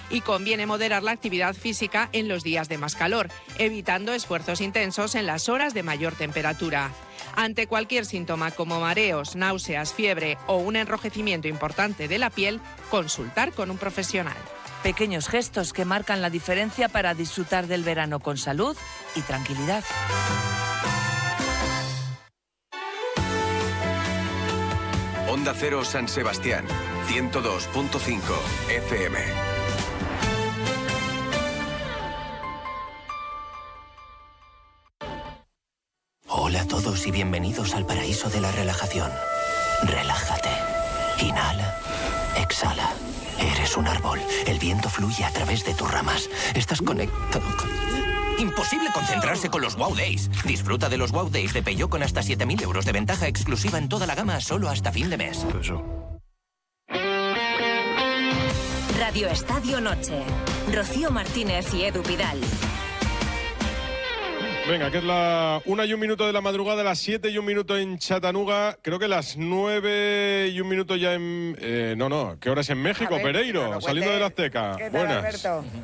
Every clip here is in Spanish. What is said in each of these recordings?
y conviene moderar la actividad física en los días de más calor, evitando esfuerzos intensos en las horas de mayor temperatura. Ante cualquier síntoma como mareos, náuseas, fiebre o un enrojecimiento importante de la piel, consultar con un profesional. Pequeños gestos que marcan la diferencia para disfrutar del verano con salud y tranquilidad. Onda Cero San Sebastián, 102.5 FM. Hola a todos y bienvenidos al paraíso de la relajación. Relájate. Inhala. Exhala. Eres un árbol. El viento fluye a través de tus ramas. Estás conectado con... Imposible concentrarse con los Wow Days. Disfruta de los Wow Days de Peugeot con hasta 7.000 euros de ventaja exclusiva en toda la gama solo hasta fin de mes. Radio Estadio Noche. Rocío Martínez y Edu Pidal. Venga, que es la 1:01 de la madrugada, las 7:01 en Chattanooga, creo que las 9:01 ya en... ¿qué hora es en México, ver, Pereiro? Saliendo de la Azteca. Buenas.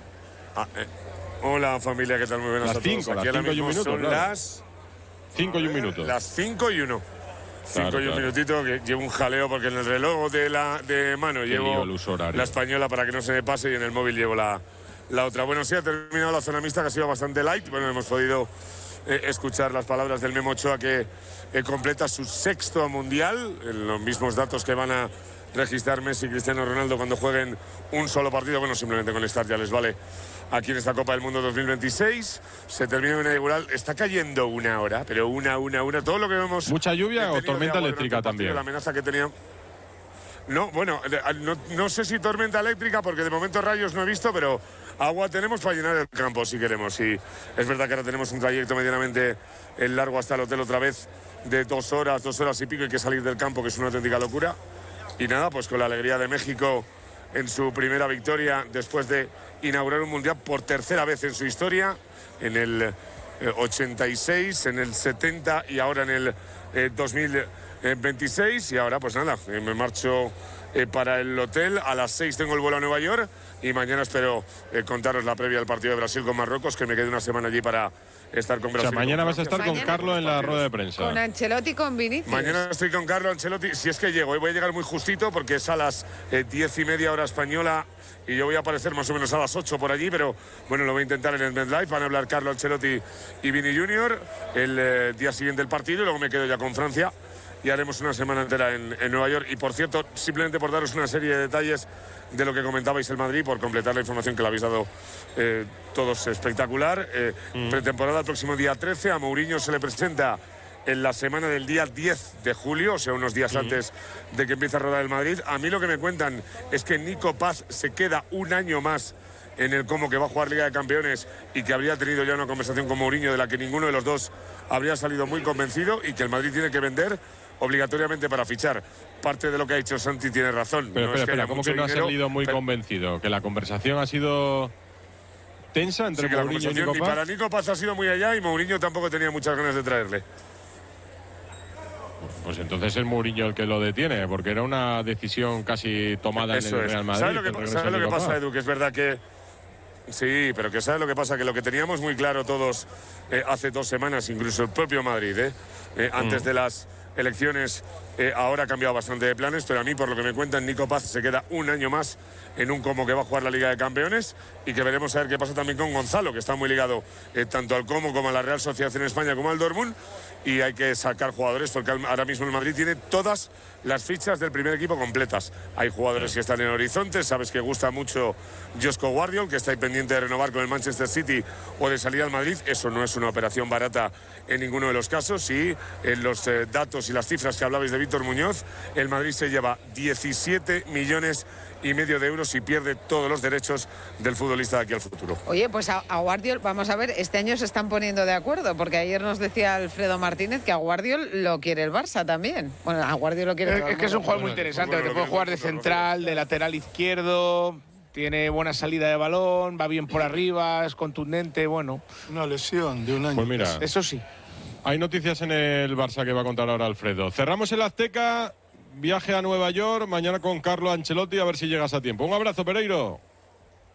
Hola familia, ¿qué tal? Muy buenas las a todos. 5, Aquí las 5 y un minuto, son claro. las... 5:01. Las 5 y 1. 5 y un minutito, que llevo un jaleo porque en el reloj de mano llevo la española para que no se me pase y en el móvil llevo la otra. Bueno, sí, ha terminado la zona mixta, que ha sido bastante light. Bueno, hemos podido escuchar las palabras del Memo Ochoa, que completa su 6º mundial, en los mismos datos que van a registrar Messi y Cristiano Ronaldo cuando jueguen un solo partido. Bueno, simplemente con estar ya les vale aquí en esta Copa del Mundo 2026. Se termina una inaugural. Está cayendo una hora, pero una. Todo lo que vemos... ¿Mucha lluvia o tormenta eléctrica también? La amenaza que tenía... No, bueno, no sé si tormenta eléctrica, porque de momento rayos no he visto, pero agua tenemos para llenar el campo si queremos. Y es verdad que ahora tenemos un trayecto medianamente largo hasta el hotel otra vez de 2 horas y pico. Hay que salir del campo, que es una auténtica locura. Y nada, pues con la alegría de México en su primera victoria después de inaugurar un mundial por tercera vez en su historia, en el 86, en el 70 y ahora en el 2026. Y ahora pues nada, me marcho para el hotel. A las 6 tengo el vuelo a Nueva York y mañana espero contaros la previa del partido de Brasil con Marruecos, que me quedé una semana allí para estar con Brasil. O sea, mañana vas a estar con Carlo en la rueda de prensa. Con Ancelotti, con Vinicius. Mañana estoy con Carlo Ancelotti, si es que llego. Hoy voy a llegar muy justito porque es a las 10:30 hora española y yo voy a aparecer más o menos a las 8 por allí, pero bueno, lo voy a intentar en el MedLife. Van a hablar Carlo Ancelotti y Vini Junior el día siguiente del partido y luego me quedo ya con Francia y haremos una semana entera en Nueva York. Y por cierto, simplemente por daros una serie de detalles de lo que comentabais el Madrid, por completar la información que le habéis dado todos espectacular. Pretemporada el próximo día 13, a Mourinho se le presenta en la semana del día 10 de julio, o sea, unos días antes de que empiece a rodar el Madrid. A mí lo que me cuentan es que Nico Paz se queda un año más en el Como, que va a jugar Liga de Campeones, y que habría tenido ya una conversación con Mourinho de la que ninguno de los dos habría salido muy convencido, y que el Madrid tiene que vender obligatoriamente para fichar. Parte de lo que ha dicho Santi tiene razón. Pero no espera, ¿cómo que no ha salido muy convencido? ¿Que la conversación ha sido tensa entre Mourinho y Nico Paz? Y para Nico Paz ha sido muy allá, y Mourinho tampoco tenía muchas ganas de traerle. Pues entonces es Mourinho el que lo detiene, porque era una decisión casi tomada en el Real Madrid. ¿Sabes lo que pasa, Edu? Que es verdad que... Sí, pero que ¿sabes lo que pasa? Que lo que teníamos muy claro todos hace 2 semanas, incluso el propio Madrid, antes de las elecciones, ahora ha cambiado bastante de planes, pero a mí, por lo que me cuentan, Nico Paz se queda un año más en un Como, que va a jugar la Liga de Campeones, y que veremos a ver qué pasa también con Gonzalo, que está muy ligado tanto al Como como a la Real Sociedad en España como al Dortmund, y hay que sacar jugadores porque ahora mismo el Madrid tiene todas las fichas del primer equipo completas. Hay jugadores que están en horizonte, sabes que gusta mucho Josko Guardiol, que está ahí pendiente de renovar con el Manchester City o de salir al Madrid. Eso no es una operación barata en ninguno de los casos, y en los datos y las cifras que hablabais de Víctor Muñoz, el Madrid se lleva 17,5 millones de euros y pierde todos los derechos del futbolista de aquí al futuro. Oye, pues a Guardiol, vamos a ver, este año se están poniendo de acuerdo, porque ayer nos decía Alfredo Martínez que a Guardiol lo quiere el Barça también. Bueno, a Guardiol lo quiere es que es un jugador muy interesante, que te puede jugar de central, de lateral izquierdo, tiene buena salida de balón, va bien por arriba, es contundente, bueno. Una lesión de un año. Pues mira, eso sí. Hay noticias en el Barça que va a contar ahora Alfredo. Cerramos el Azteca, viaje a Nueva York, mañana con Carlo Ancelotti, a ver si llegas a tiempo. Un abrazo, Pereiro.